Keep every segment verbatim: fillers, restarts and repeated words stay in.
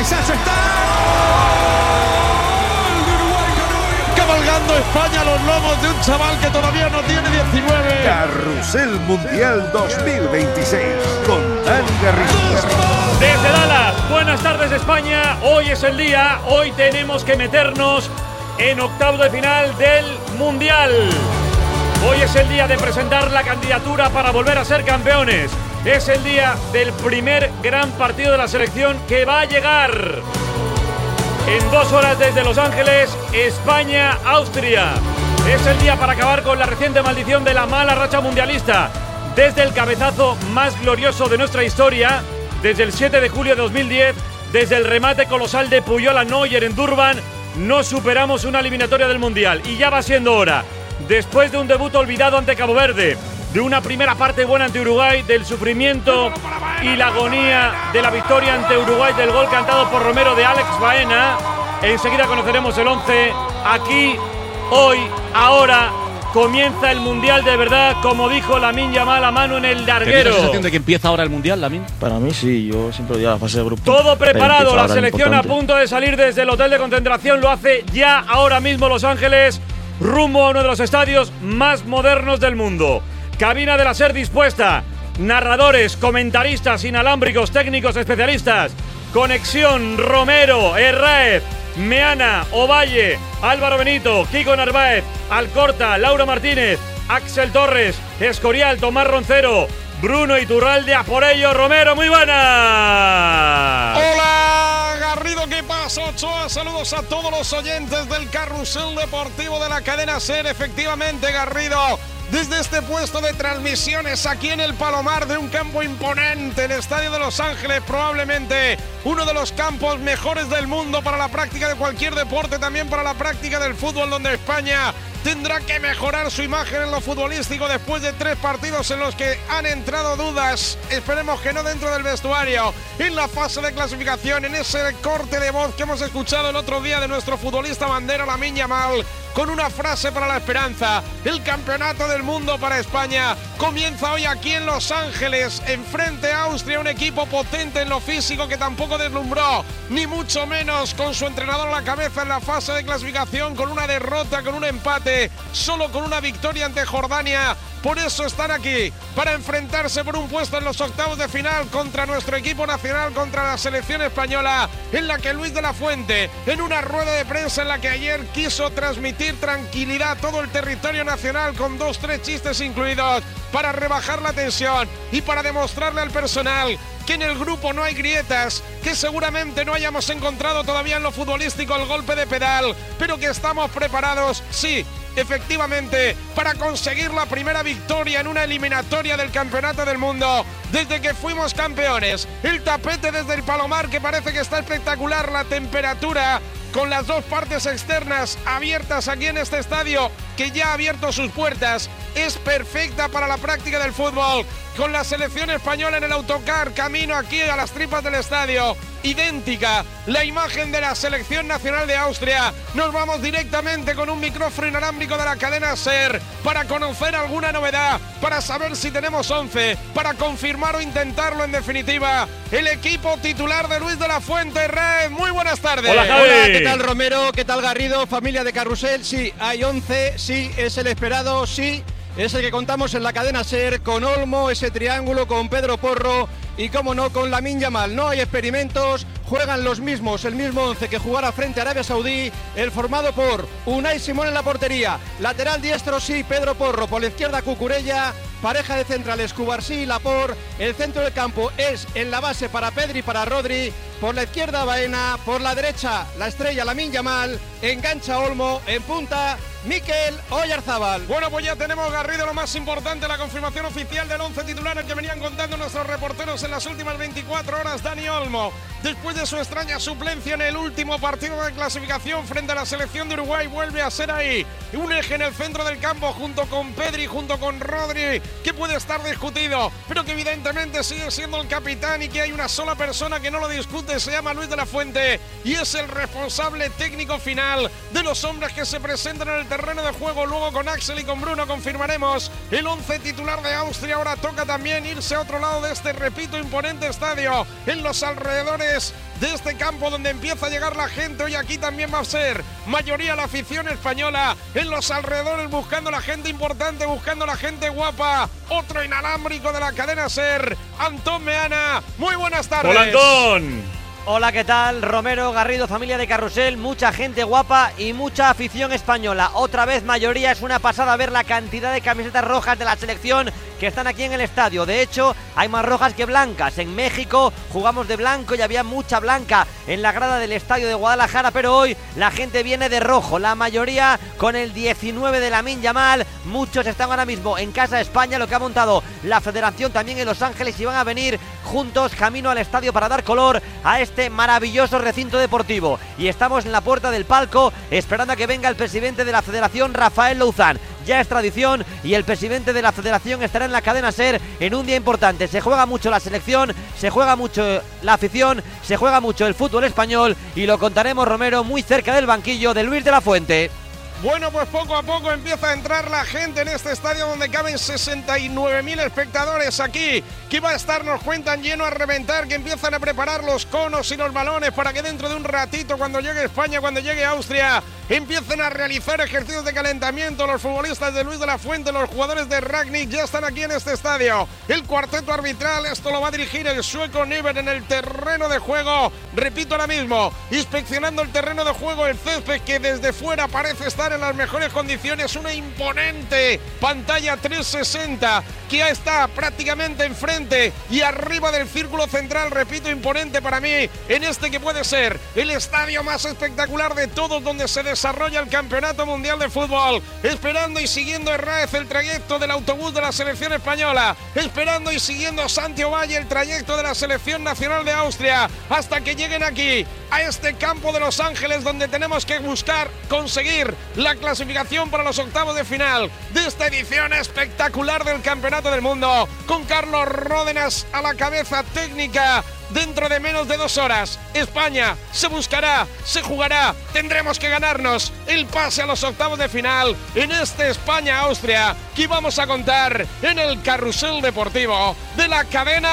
quizás está cabalgando España a los lomos de un chaval que todavía no tiene diecinueve. Carrusel Mundial dos mil veintiséis con Dani Garrido. Desde Dallas, buenas tardes España. Hoy es el día, hoy tenemos que meternos en octavos de final del Mundial. Hoy es el día de presentar la candidatura para volver a ser campeones. Es el día del primer gran partido de la selección que va a llegar. En dos horas desde Los Ángeles, España-Austria. Es el día para acabar con la reciente maldición de la mala racha mundialista. Desde el cabezazo más glorioso de nuestra historia, desde el siete de julio de dos mil diez, desde el remate colosal de Puyol a Neuer en Durban, no superamos una eliminatoria del Mundial. Y ya va siendo hora. Después de un debut olvidado ante Cabo Verde, de una primera parte buena ante Uruguay, del sufrimiento y la agonía de la victoria ante Uruguay, del gol cantado por Romero de Alex Baena. Enseguida conoceremos el once. Aquí, hoy, ahora, comienza el Mundial de verdad, como dijo Lamine Yamal a mano en el larguero. ¿Tienes la sensación de que empieza ahora el Mundial, Lamine? Para mí sí, yo siempre digo la fase de grupo. Todo preparado, la selección a punto de salir desde el hotel de concentración, lo hace ya ahora mismo Los Ángeles, rumbo a uno de los estadios más modernos del mundo. Cabina de la SER dispuesta, narradores, comentaristas, inalámbricos, técnicos, especialistas. Conexión, Romero, Herráez, Meana, Ovalle, Álvaro Benito, Kiko Narváez, Alcorta, Laura Martínez, Axel Torres, Escorial, Tomás Roncero, Bruno Iturralde, a por ello, Romero, muy buenas. Hola Garrido, ¿qué pasa? Ochoa, saludos a todos los oyentes del Carrusel Deportivo de la cadena SER. Efectivamente, Garrido, desde este puesto de transmisiones aquí en el Palomar de un campo imponente, el Estadio de Los Ángeles, probablemente uno de los campos mejores del mundo para la práctica de cualquier deporte, también para la práctica del fútbol, donde España tendrá que mejorar su imagen en lo futbolístico después de tres partidos en los que han entrado dudas, esperemos que no dentro del vestuario, en la fase de clasificación, en ese corte de voz que hemos escuchado el otro día de nuestro futbolista bandera Lamine Yamal, con una frase para la esperanza. El campeonato del mundo para España comienza hoy aquí en Los Ángeles, enfrente a Austria, un equipo potente en lo físico que tampoco deslumbró, ni mucho menos con su entrenador a la cabeza en la fase de clasificación, con una derrota, con un empate, solo con una victoria ante Jordania. Por eso están aquí, para enfrentarse por un puesto en los octavos de final contra nuestro equipo nacional, contra la selección española, en la que Luis de la Fuente, en una rueda de prensa en la que ayer quiso transmitir tranquilidad a todo el territorio nacional, con dos, tres chistes incluidos, para rebajar la tensión y para demostrarle al personal que en el grupo no hay grietas, que seguramente no hayamos encontrado todavía en lo futbolístico el golpe de pedal, pero que estamos preparados, sí, efectivamente, para conseguir la primera victoria en una eliminatoria del Campeonato del Mundo desde que fuimos campeones. El tapete desde el Palomar, que parece que está espectacular, la temperatura con las dos partes externas abiertas aquí en este estadio, que ya ha abierto sus puertas, es perfecta para la práctica del fútbol, con la selección española en el autocar, camino aquí a las tripas del estadio, idéntica, la imagen de la selección nacional de Austria. Nos vamos directamente con un micrófono inalámbrico de la cadena SER para conocer alguna novedad, para saber si tenemos once, para confirmar o intentarlo en definitiva. El equipo titular de Luis de la Fuente. Red, muy buenas tardes. Hola, Javi. Hola, ¿qué tal Romero? ¿Qué tal Garrido? Familia de Carrusel, sí, hay once, sí, es el esperado, sí. Es el que contamos en la cadena SER, con Olmo, ese triángulo, con Pedro Porro y, como no, con Lamine Yamal. No hay experimentos, juegan los mismos, el mismo once que jugará frente a Arabia Saudí, el formado por Unai Simón en la portería, lateral diestro, sí, Pedro Porro, por la izquierda Cucurella, pareja de centrales Cubarsí y Laporte, el centro del campo es en la base para Pedri y para Rodri, por la izquierda Baena, por la derecha la estrella Lamine Yamal, engancha Olmo, en punta Mikel Oyarzábal. Bueno, pues ya tenemos, Garrido, lo más importante, la confirmación oficial del once titular, el que venían contando nuestros reporteros en las últimas veinticuatro horas. Dani Olmo, después de su extraña suplencia en el último partido de clasificación frente a la selección de Uruguay, vuelve a ser ahí un eje en el centro del campo, junto con Pedri, junto con Rodri, que puede estar discutido, pero que evidentemente sigue siendo el capitán y que hay una sola persona que no lo discute, se llama Luis de la Fuente, y es el responsable técnico final de los hombres que se presentan en el terreno de juego. Luego con Axel y con Bruno confirmaremos el once titular de Austria. Ahora toca también irse a otro lado de este, repito, imponente estadio, en los alrededores de este campo donde empieza a llegar la gente. Hoy aquí también va a ser mayoría la afición española en los alrededores, buscando la gente importante, buscando la gente guapa. Otro inalámbrico de la cadena SER, Antón Meana. Muy buenas tardes. Hola, Antón. Hola, ¿qué tal? Romero, Garrido, familia de Carrusel, mucha gente guapa y mucha afición española. Otra vez mayoría, es una pasada ver la cantidad de camisetas rojas de la selección que están aquí en el estadio. De hecho, hay más rojas que blancas. En México jugamos de blanco y había mucha blanca en la grada del estadio de Guadalajara, pero hoy la gente viene de rojo, la mayoría con el diecinueve de Lamine Yamal. Muchos están ahora mismo en Casa de España, lo que ha montado la federación también en Los Ángeles, y van a venir juntos camino al estadio para dar color a este maravilloso recinto deportivo. Y estamos en la puerta del palco esperando a que venga el presidente de la federación, Rafael Louzán. Ya es tradición y el presidente de la federación estará en la cadena SER en un día importante. Se juega mucho la selección, se juega mucho la afición, se juega mucho el fútbol español, y lo contaremos, Romero, muy cerca del banquillo de Luis de la Fuente. Bueno, pues poco a poco empieza a entrar la gente en este estadio donde caben sesenta y nueve mil espectadores aquí, que va a estar, nos cuentan, lleno a reventar, que empiezan a preparar los conos y los balones para que dentro de un ratito, cuando llegue España, cuando llegue Austria, empiecen a realizar ejercicios de calentamiento. Los futbolistas de Luis de la Fuente, los jugadores de Rangnick ya están aquí en este estadio. El cuarteto arbitral, esto lo va a dirigir el sueco Niven en el terreno de juego. Repito ahora mismo, inspeccionando el terreno de juego, el césped que desde fuera parece estar en las mejores condiciones. Una imponente pantalla trescientos sesenta que ya está prácticamente enfrente y arriba del círculo central. Repito, imponente para mí en este que puede ser el estadio más espectacular de todos, donde se desarrolla el Campeonato Mundial de Fútbol. Esperando y siguiendo Herráez el trayecto del autobús de la selección española, esperando y siguiendo Santi Ovalle el trayecto de la selección nacional de Austria, hasta que lleguen aquí a este campo de Los Ángeles, donde tenemos que buscar conseguir la clasificación para los octavos de final de esta edición espectacular del Campeonato del Mundo, con Carlos Ródenas a la cabeza técnica. Dentro de menos de dos horas, España se buscará, se jugará, tendremos que ganarnos el pase a los octavos de final en este España-Austria, que vamos a contar en el Carrusel Deportivo de la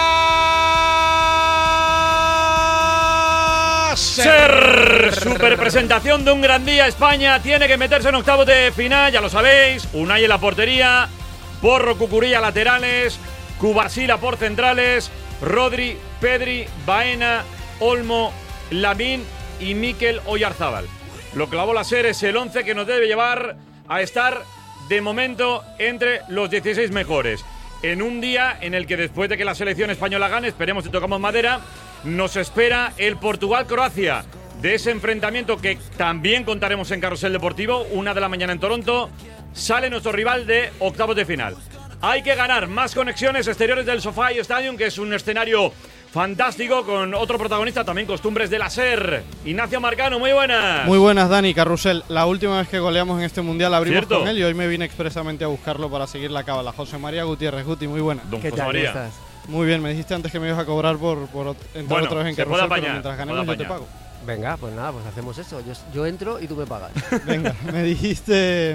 cadena SER. Super presentación de un gran día. España tiene que meterse en octavos de final, ya lo sabéis. Unai en la portería, Porro, Cucurella laterales, Kubasila por centrales, Rodri, Pedri, Baena, Olmo, Lamine y Mikel Oyarzábal. Lo que la bola SER es el once que nos debe llevar a estar de momento entre los dieciséis mejores. En un día en el que, después de que la selección española gane, esperemos que tocamos madera, nos espera el Portugal-Croacia. De ese enfrentamiento que también contaremos en Carrusel Deportivo, una de la mañana en Toronto, sale nuestro rival de octavos de final. Hay que ganar más conexiones exteriores del SoFi Stadium, que es un escenario fantástico con otro protagonista, también costumbres de la SER. Ignacio Marcano, muy buenas. Muy buenas, Dani. Carrusel, la última vez que goleamos en este mundial abrimos ¿Cierto? Con él, y hoy me vine expresamente a buscarlo para seguir la cábala. José María Gutiérrez. Guti, muy buena. Don ¿Qué José tal? María. ¿Cómo estás? Muy bien, me dijiste antes que me ibas a cobrar por, por entrar Bueno, otra vez en se puede Carrusel, apañar, pero mientras se ganemos puede yo te apañar. pago. Venga, pues nada, pues hacemos eso. Yo, yo entro y tú me pagas. Venga, me dijiste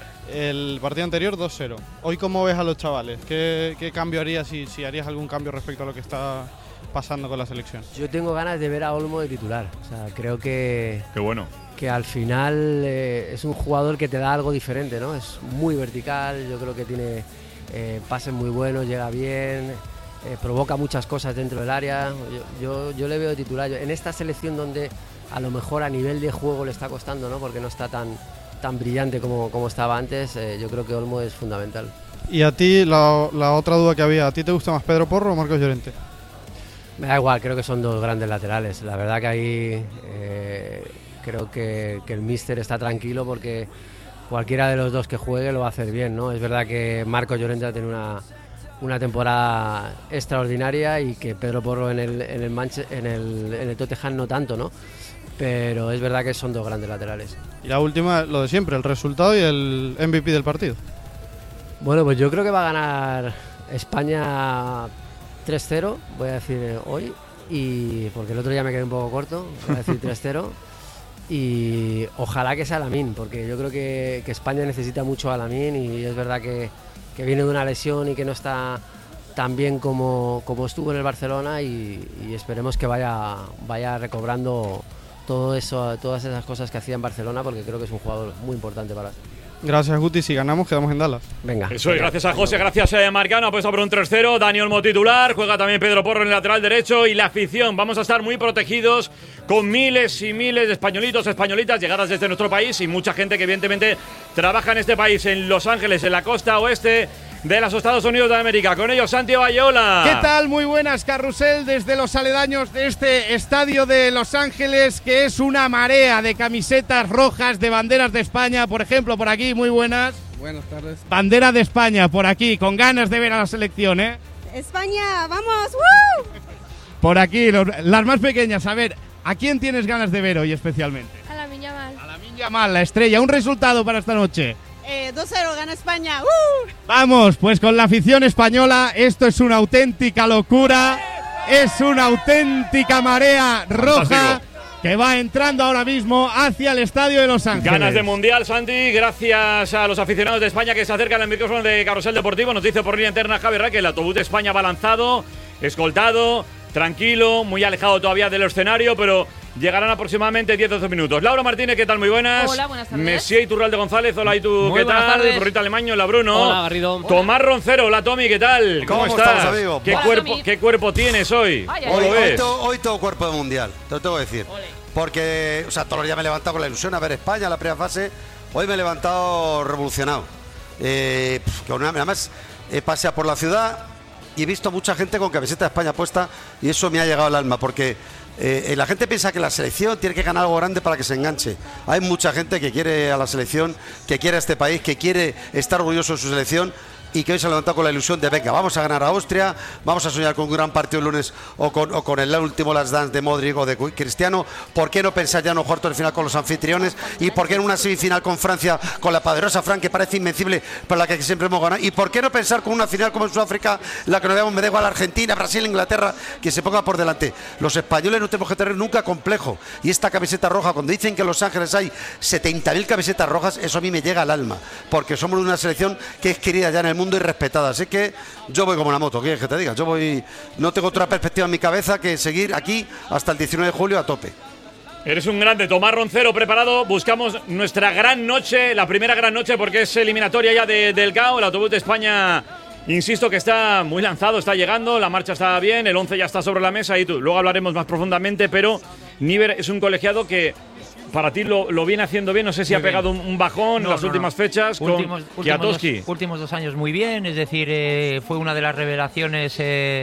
el partido anterior dos cero. Hoy, ¿cómo ves a los chavales? ¿Qué, qué cambio harías, si, si harías algún cambio respecto a lo que está pasando con la selección? Yo tengo ganas de ver a Olmo de titular. O sea, creo que, Qué bueno. que al final eh, es un jugador que te da algo diferente, ¿no? Es muy vertical, yo creo que tiene eh, pases muy buenos, llega bien, eh, provoca muchas cosas dentro del área. Yo, yo, yo le veo de titular. En esta selección donde a lo mejor a nivel de juego le está costando, ¿no? Porque no está tan, tan brillante como, como estaba antes, eh, yo creo que Olmo es fundamental. Y a ti, la, la otra duda que había, ¿a ti te gusta más Pedro Porro o Marcos Llorente? Me da igual, creo que son dos grandes laterales. La verdad que ahí eh, creo que, que el míster está tranquilo porque cualquiera de los dos que juegue lo va a hacer bien, ¿no? Es verdad que Marcos Llorente tiene una, una temporada extraordinaria y que Pedro Porro en el, en el, Manche, en el, en el Tottenham no tanto, ¿no? Pero es verdad que son dos grandes laterales. Y la última, lo de siempre, el resultado y el M V P del partido. Bueno, pues yo creo que va a ganar España tres cero, voy a decir hoy, y porque el otro día me quedé un poco corto, voy a decir tres cero, y ojalá que sea Lamine, porque yo creo que, que España necesita mucho a Lamine y es verdad que, que viene de una lesión y que no está tan bien como, como estuvo en el Barcelona y, y esperemos que vaya, vaya recobrando todo eso, todas esas cosas que hacía en Barcelona, porque creo que es un jugador muy importante para nosotros. Gracias, Guti. Si ganamos, quedamos en Dallas. Venga. Eso es, gracias a José, gracias a Marcano. Apuesta por un tres cero. Dani Olmo titular. Juega también Pedro Porro en el lateral derecho. Y la afición. Vamos a estar muy protegidos con miles y miles de españolitos, españolitas llegadas desde nuestro país y mucha gente que, evidentemente, trabaja en este país, en Los Ángeles, en la costa oeste de los Estados Unidos de América. Con ellos, Santiago Bayola. ¿Qué tal? Muy buenas, Carrusel, desde los aledaños de este estadio de Los Ángeles, que es una marea de camisetas rojas, de banderas de España. Por ejemplo, por aquí, muy buenas. Buenas tardes. Bandera de España, por aquí, con ganas de ver a la selección, ¿eh? España, vamos. ¡Woo! Por aquí, los, las más pequeñas. A ver, ¿a quién tienes ganas de ver hoy especialmente? A Lamine Yamal. A Lamine Yamal, la estrella. Un resultado para esta noche. Eh, dos cero, gana España. ¡Uh! Vamos, pues con la afición española, esto es una auténtica locura, es una auténtica marea roja. Fantástico. Que va entrando ahora mismo hacia el estadio de Los Ángeles. Ganas de Mundial, Santi, gracias a los aficionados de España que se acercan al micrófono de Carrusel Deportivo. Nos dice por línea interna Javi Ra que el autobús de España va lanzado, escoltado, tranquilo, muy alejado todavía del escenario, pero llegarán aproximadamente diez a doce minutos. Laura Martínez, ¿qué tal? Muy buenas. Hola, buenas tardes. Messier Iturralde González, hola, ¿y tú? Muy ¿Qué buenas tal? tardes. Rorrito Alemaño, hola, Bruno. Hola, Garrido. Tomás Roncero, hola, Tommy, ¿qué tal? ¿Cómo, ¿Cómo estamos, estás? amigo? ¿Qué, Hola, cuerpo, Tommy. ¿Qué cuerpo tienes hoy? Ay, ay, ¿Cómo lo Hoy, ves? to- hoy todo cuerpo de mundial, te lo tengo que decir. Ole. Porque, o sea, todos los días me he levantado con la ilusión a ver España, la primera fase. Hoy me he levantado revolucionado. Eh, pf, que una- además, he paseado por la ciudad y he visto mucha gente con camiseta de España puesta y eso me ha llegado al alma porque eh, la gente piensa que la selección tiene que ganar algo grande para que se enganche. Hay mucha gente que quiere a la selección, que quiere a este país, que quiere estar orgulloso de su selección y que hoy se ha levantado con la ilusión de venga, vamos a ganar a Austria, vamos a soñar con un gran partido el lunes o con, o con el último Last Dance de Modric o de Cristiano. ¿Por qué no pensar ya en un cuarto de final con los anfitriones? ¿Y por qué en una semifinal con Francia, con la poderosa Fran que parece invencible, pero la que siempre hemos ganado? ¿Y por qué no pensar con una final como en Sudáfrica, la que nos veamos, me da igual Argentina, Brasil, Inglaterra, que se ponga por delante? Los españoles no tenemos que tener nunca complejo. Y esta camiseta roja, cuando dicen que en Los Ángeles hay setenta mil camisetas rojas, eso a mí me llega al alma, porque somos una selección que es querida ya en el mundo y respetada. Así que yo voy como una moto, ¿qué quieres que te diga? Yo voy, no tengo otra perspectiva en mi cabeza que seguir aquí hasta el diecinueve de julio a tope. Eres un grande, Tomás Roncero preparado. Buscamos nuestra gran noche, la primera gran noche, porque es eliminatoria ya de, del C A O. El autobús de España, insisto que está muy lanzado, está llegando, la marcha está bien, el once ya está sobre la mesa y tú, luego hablaremos más profundamente, pero Níver es un colegiado que para ti lo, lo viene haciendo bien. No sé si Muy ha pegado un, un bajón No, en las no, últimas no. fechas últimos, con últimos, Kwiatkowski. dos, últimos dos años muy bien, es decir, eh, fue una de las revelaciones eh,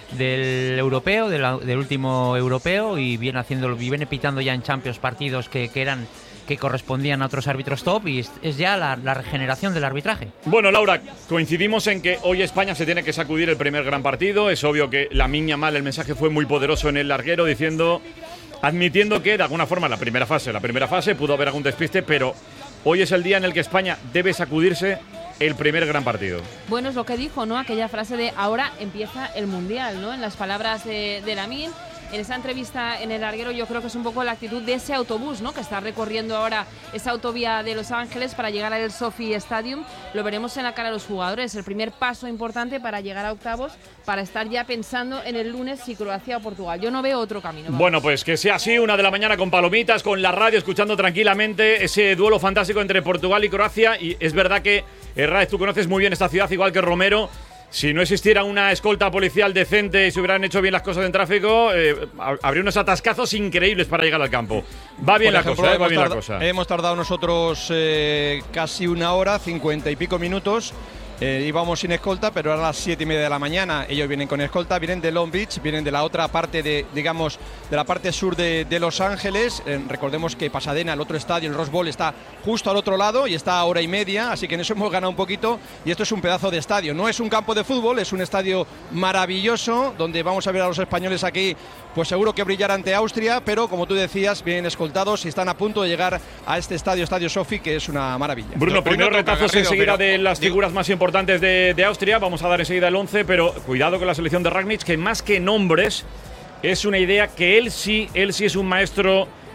del europeo, de la- del último europeo, y viene haciéndolo, y viene pitando ya en Champions partidos que, que eran que correspondían a otros árbitros top, y es, es ya la, la regeneración del arbitraje. Bueno, Laura, coincidimos en que hoy España se tiene que sacudir el primer gran partido. Es obvio que Lamine Yamal, el mensaje fue muy poderoso en el larguero, diciendo, admitiendo que de alguna forma la primera fase, la primera fase pudo haber algún despiste, pero hoy es el día en el que España debe sacudirse el primer gran partido. Bueno, es lo que dijo, ¿no? Aquella frase de ahora empieza el Mundial, ¿no? En las palabras de, de Lamine. En esa entrevista en el larguero yo creo que es un poco la actitud de ese autobús, ¿no? Que está recorriendo ahora esa autovía de Los Ángeles para llegar al Sophie Stadium. Lo veremos en la cara de los jugadores. El primer paso importante para llegar a octavos, para estar ya pensando en el lunes si Croacia o Portugal. Yo no veo otro camino. Vamos. Bueno, pues que sea así, una de la mañana con palomitas, con la radio, escuchando tranquilamente ese duelo fantástico entre Portugal y Croacia. Y es verdad que, Herráez, tú conoces muy bien esta ciudad, igual que Romero. Si no existiera una escolta policial decente y se hubieran hecho bien las cosas en tráfico, eh, habría unos atascazos increíbles para llegar al campo. Va bien Por la ejemplo, cosa, eh, va hemos bien la tarda- cosa. Hemos tardado nosotros eh, casi una hora, cincuenta y pico minutos. Eh, íbamos sin escolta, pero ahora a las siete y media de la mañana ellos vienen con escolta, vienen de Long Beach, vienen de la otra parte de, digamos, de la parte sur de, de Los Ángeles. Eh, recordemos que Pasadena, el otro estadio, el Rose Bowl, está justo al otro lado y está a hora y media, así que en eso hemos ganado un poquito. Y esto es un pedazo de estadio, no es un campo de fútbol, es un estadio maravilloso donde vamos a ver a los españoles aquí, pues seguro que brillar ante Austria, pero como tú decías, vienen escoltados y están a punto de llegar a este estadio, Estadio Sophie, que es una maravilla. Bruno, primeros retazos enseguida de las digo, figuras más importantes de, de Austria. Vamos a dar enseguida el once, pero cuidado con la selección de Rangnick, que más que nombres, es una idea que él sí, él sí es un maestro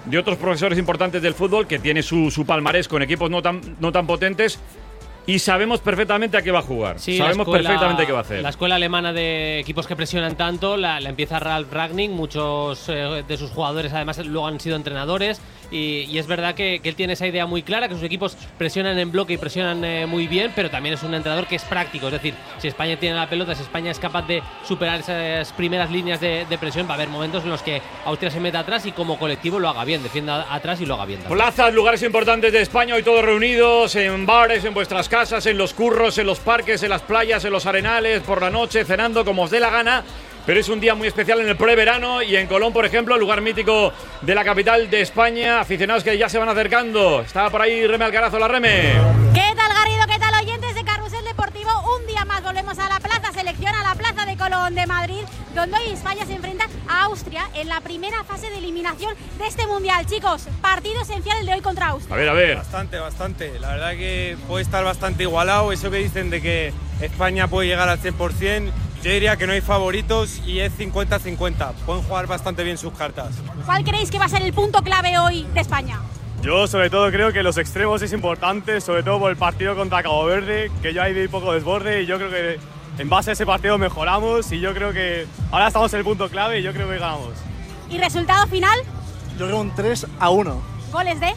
de otros profesores importantes del fútbol, que tiene su, su palmarés con equipos no tan, no tan potentes. Y sabemos perfectamente a qué va a jugar. Sí, sabemos escuela, perfectamente qué va a hacer. La escuela alemana de equipos que presionan tanto la, la empieza Ralf Rangnick. Muchos eh, de sus jugadores además luego han sido entrenadores. Y, y es verdad que, que él tiene esa idea muy clara, que sus equipos presionan en bloque y presionan eh, muy bien, pero también es un entrenador que es práctico. Es decir, si España tiene la pelota, si España es capaz de superar esas primeras líneas de, de presión, va a haber momentos en los que Austria se meta atrás y como colectivo lo haga bien, defienda atrás y lo haga bien también. Plazas, lugares importantes de España, hoy todos reunidos, en bares, en vuestras casas, en los curros, en los parques, en las playas, en los arenales, por la noche, cenando como os dé la gana. Pero es un día muy especial en el preverano y en Colón, por ejemplo, lugar mítico de la capital de España. Aficionados que ya se van acercando. Está por ahí Reme Alcarazo, la Reme. ¿Qué tal, Garrido? ¿Qué tal, oyentes de Carrusel Deportivo? Un día más volvemos a la Plaza Selección, a la Plaza de Colón de Madrid, donde hoy España se enfrenta a Austria en la primera fase de eliminación de este Mundial. Chicos, partido esencial el de hoy contra Austria. A ver, a ver. Bastante, bastante. La verdad que puede estar bastante igualado. Eso que dicen de que España puede llegar al cien por cien, yo diría que no hay favoritos y es cincuenta cincuenta. Pueden jugar bastante bien sus cartas. ¿Cuál creéis que va a ser el punto clave hoy de España? Yo sobre todo creo que los extremos es importante, sobre todo por el partido contra Cabo Verde, que yo ahí vi poco desborde y yo creo que en base a ese partido mejoramos y yo creo que ahora estamos en el punto clave y yo creo que ganamos. ¿Y resultado final? Yo creo un tres a uno. ¿Goles de?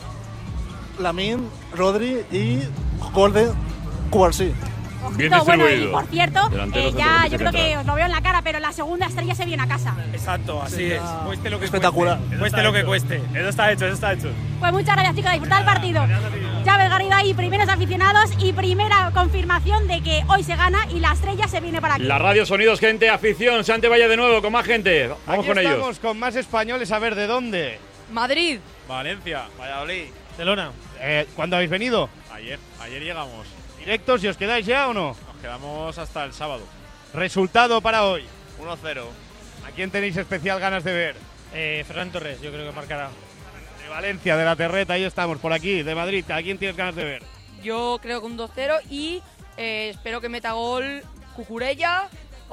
Lamine, Rodri y gol de Cubarsí. Bien no, bueno, y distribuido. por cierto, Delantero eh, ya centro, yo creo que central. os lo veo en la cara, pero la segunda estrella se viene a casa. Exacto, así es. Cueste lo que Espectacular. cueste. Cueste lo que cueste. Eso está hecho, eso está hecho. Pues muchas gracias, chicos, a disfrutar el partido. Ya ves, Garrido, ahí primeros aficionados y primera confirmación de que hoy se gana y la estrella se viene para aquí. La radio, sonidos, gente, afición. Sante vaya de nuevo con más gente. Vamos Aquí con estamos ellos. con más españoles, a ver de dónde. Madrid. Valencia, Valladolid, Barcelona. Eh, ¿Cuándo habéis venido? ayer, ayer llegamos. ¿Directos y os quedáis ya o no? Nos quedamos hasta el sábado. Resultado para hoy. uno cero. ¿A quién tenéis especial ganas de ver? Eh, Ferran Torres, yo creo que marcará. De Valencia, de la Terreta, ahí estamos, por aquí, de Madrid. ¿A quién tienes ganas de ver? Yo creo que un dos cero y eh, espero que meta gol Cucurella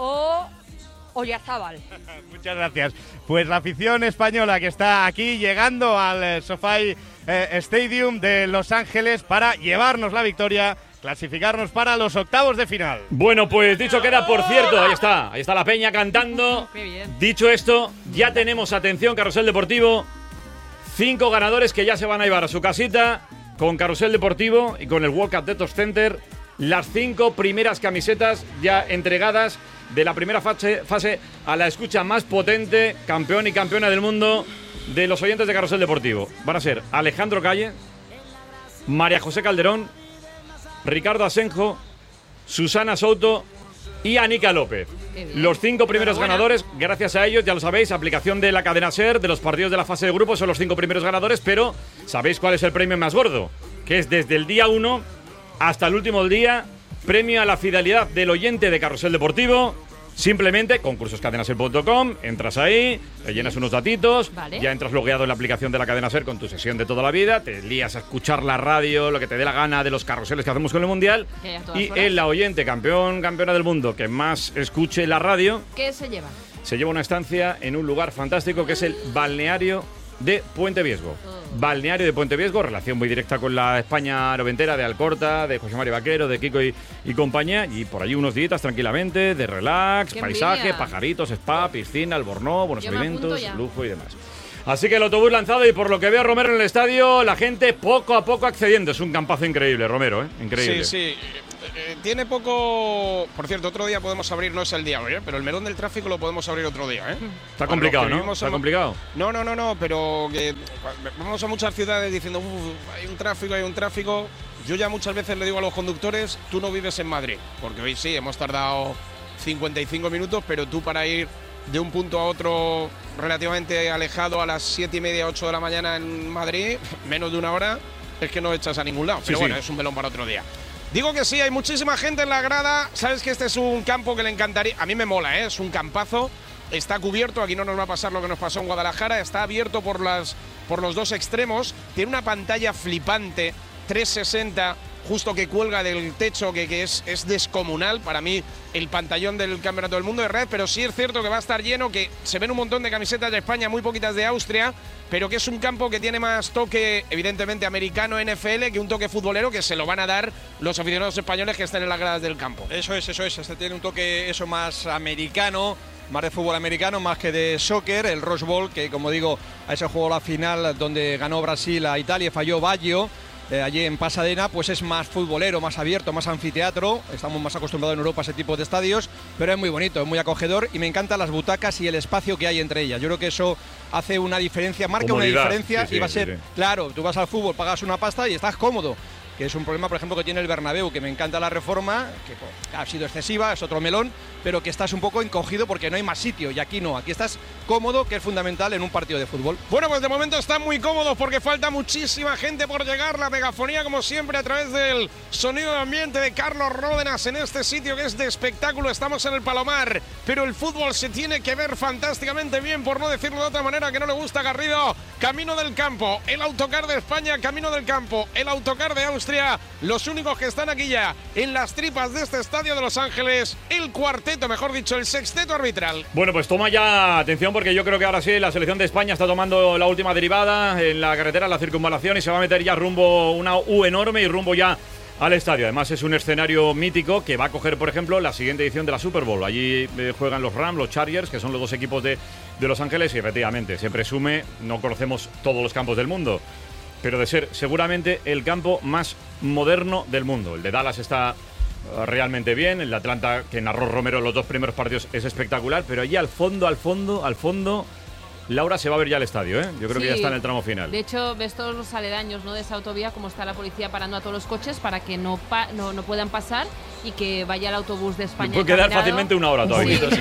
o Oyarzábal. Muchas gracias. Pues la afición española que está aquí llegando al eh, SoFi eh, Stadium de Los Ángeles para llevarnos la victoria, clasificarnos para los octavos de final. Bueno, pues dicho queda, por cierto, ahí está, ahí está la peña cantando. Qué bien. Dicho esto, ya tenemos, atención, Carrusel Deportivo, cinco ganadores que ya se van a llevar a su casita con Carrusel Deportivo y con el World Cup Detox Center. Las cinco primeras camisetas ya entregadas de la primera fase, fase a la escucha más potente, campeón y campeona del mundo de los oyentes de Carrusel Deportivo. Van a ser Alejandro Calle, María José Calderón, Ricardo Asenjo, Susana Souto y Anica López. Los cinco primeros ganadores, gracias a ellos, ya lo sabéis, aplicación de la cadena SER, de los partidos de la fase de grupos, son los cinco primeros ganadores, pero ¿sabéis cuál es el premio más gordo? Que es desde el día uno hasta el último día, premio a la fidelidad del oyente de Carrusel Deportivo. Simplemente, concursos cadena ser punto com, entras ahí, te llenas unos datitos, Vale. ya entras logueado en la aplicación de la cadena SER con tu sesión de toda la vida, te lías a escuchar la radio, lo que te dé la gana de los carruseles que hacemos con el Mundial, Que a todas y horas. el oyente campeón, campeona del mundo que más escuche la radio, ¿Qué se lleva? se lleva una estancia en un lugar fantástico que es el balneario de Puente Viesgo. Balneario de Puente Viesgo, relación muy directa con la España noventera de Alcorta, de José María Vaquero, de Kiko y, y compañía, y por allí unos días tranquilamente, de relax, ¡Qué paisaje, envidia! pajaritos, spa, piscina, albornoz, buenos Yo me apunto alimentos, ya. lujo y demás. Así que el autobús lanzado y por lo que veo Romero en el estadio, la gente poco a poco accediendo. Es un campazo increíble, Romero, ¿eh? Increíble. Sí, sí. Eh, tiene poco. Por cierto, otro día podemos abrir, no es el día hoy, ¿eh? Pero el melón del tráfico lo podemos abrir otro día, ¿eh? Está Para complicado, los que ¿no? vivimos Está en- complicado. No, no, no, no, pero que vamos a muchas ciudades diciendo, "Uf, hay un tráfico, hay un tráfico". Yo ya muchas veces le digo a los conductores, tú no vives en Madrid, porque hoy sí, hemos tardado cincuenta y cinco minutos, pero tú para ir de un punto a otro relativamente alejado a las siete y media, ocho de la mañana en Madrid, menos de una hora, es que no echas a ningún lado. Sí, Pero sí. bueno, es un melón para otro día. Digo que sí, hay muchísima gente en la grada. Sabes que este es un campo que le encantaría. A mí me mola, ¿eh? Es un campazo. Está cubierto, aquí no nos va a pasar lo que nos pasó en Guadalajara. Está abierto por, las, por los dos extremos. Tiene una pantalla flipante, trescientos sesenta, justo que cuelga del techo, que, que es, es descomunal. Para mí, el pantallón del Campeonato del Mundo de red, pero sí es cierto que va a estar lleno, que se ven un montón de camisetas de España, muy poquitas de Austria, pero que es un campo que tiene más toque, evidentemente, americano N F L que un toque futbolero, que se lo van a dar los aficionados españoles que estén en las gradas del campo. Eso es, eso es, este tiene un toque eso más americano, más de fútbol americano, más que de soccer, el Rose Bowl, que como digo, a ese juego la final donde ganó Brasil a Italia, falló Baggio, eh, allí en Pasadena, pues es más futbolero, más abierto, más anfiteatro, estamos más acostumbrados en Europa a ese tipo de estadios, pero es muy bonito, es muy acogedor y me encantan las butacas y el espacio que hay entre ellas. Yo creo que eso hace una diferencia, marca Comodidad. una diferencia, Sí, y va a sí, ser, sí, sí. claro, tú vas al fútbol, pagas una pasta y estás cómodo, que es un problema, por ejemplo, que tiene el Bernabéu, que me encanta la reforma, que pues, ha sido excesiva, es otro melón, pero que estás un poco encogido porque no hay más sitio, y aquí no, aquí estás cómodo, que es fundamental en un partido de fútbol. Bueno, pues de momento están muy cómodos porque falta muchísima gente por llegar. La megafonía, como siempre, a través del sonido de ambiente de Carlos Ródenas en este sitio que es de espectáculo. Estamos en el Palomar, pero el fútbol se tiene que ver fantásticamente bien, por no decirlo de otra manera que no le gusta a Garrido. Camino del campo, el autocar de España, camino del campo, el autocar de Austria. Los únicos que están aquí ya en las tripas de este estadio de Los Ángeles, el cuarteto, mejor dicho, el sexteto arbitral. Bueno, pues toma ya atención, porque yo creo que ahora sí la selección de España está tomando la última derivada en la carretera, la circunvalación, y se va a meter ya rumbo una U enorme y rumbo ya al estadio. Además es un escenario mítico que va a coger, por ejemplo, la siguiente edición de la Super Bowl. Allí eh, juegan los Rams, los Chargers, que son los dos equipos de, de Los Ángeles, y efectivamente se presume, no conocemos todos los campos del mundo, pero de ser seguramente el campo más moderno del mundo. El de Dallas está uh, realmente bien, el de Atlanta, que narró Romero los dos primeros partidos, es espectacular, pero allí al fondo, al fondo, al fondo, Laura, se va a ver ya el estadio, ¿eh? Yo creo Sí. que ya está en el tramo final. De hecho, ves todos los aledaños, ¿no?, de esa autovía, como está la policía parando a todos los coches para que no, pa no, no puedan pasar y que vaya el autobús de España. Puede quedar encaminado. fácilmente una hora todavía. Sí.